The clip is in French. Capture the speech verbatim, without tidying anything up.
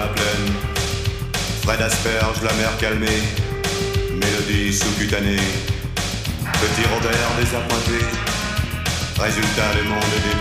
ma plaine. Frais d'asperge, la mer calmée, mélodie sous-cutanée. Petit Robert désappointé, résultat le monde